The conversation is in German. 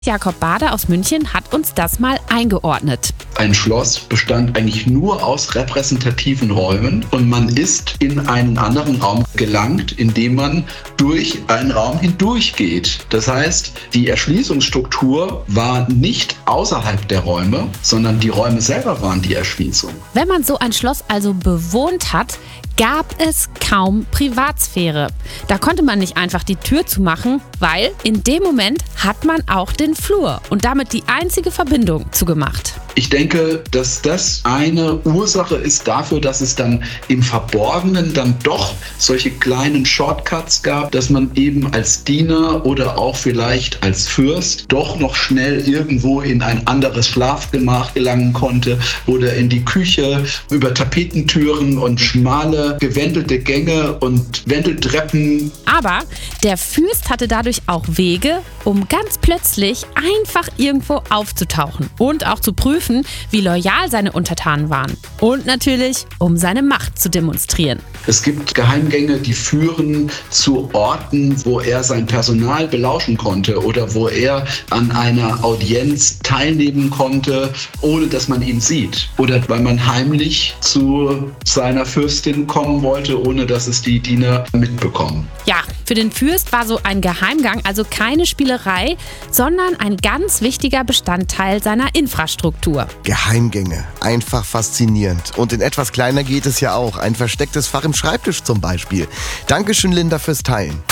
Jakob Bader aus München hat uns das mal eingeordnet. Ein Schloss bestand eigentlich nur aus repräsentativen Räumen und man ist in einen anderen Raum gelangt, indem man durch einen Raum hindurchgeht. Das heißt, die Erschließungsstruktur war nicht außerhalb der Räume, sondern die Räume selber waren die Erschließung. Wenn man so ein Schloss also bewohnt hat, gab es kaum Privatsphäre. Da konnte man nicht einfach die Tür zumachen, weil in dem Moment hat man auch den Flur und damit die einzige Verbindung zugemacht. Ich denke, dass das eine Ursache ist dafür, dass es dann im Verborgenen dann doch solche kleinen Shortcuts gab, dass man eben als Diener oder auch vielleicht als Fürst doch noch schnell irgendwo in ein anderes Schlafgemach gelangen konnte oder in die Küche über Tapetentüren und schmale gewendelte Gänge und Wendeltreppen. Aber der Fürst hatte dadurch auch Wege, um ganz plötzlich einfach irgendwo aufzutauchen und auch zu prüfen, wie loyal seine Untertanen waren. Und natürlich, um seine Macht zu demonstrieren. Es gibt Geheimgänge, die führen zu Orten, wo er sein Personal belauschen konnte oder wo er an einer Audienz teilnehmen konnte, ohne dass man ihn sieht. Oder weil man heimlich zu seiner Fürstin kommen wollte, ohne dass es die Diener mitbekommen. Ja, für den Fürst war so ein Geheimgang also keine Spielerei, sondern ein ganz wichtiger Bestandteil seiner Infrastruktur. Geheimgänge, einfach faszinierend. Und in etwas kleiner geht es ja auch. Ein verstecktes Fach im Schreibtisch zum Beispiel. Dankeschön, Linda, fürs Teilen.